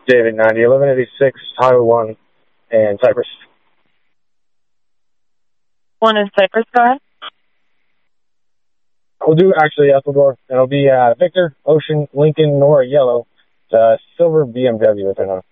David, 90, 1186, Highway 1, and Cypress. 1 in Cypress, go ahead. We'll do actually Ecuador. It'll be Victor, Ocean, Lincoln, Nora, Yellow, silver BMW with an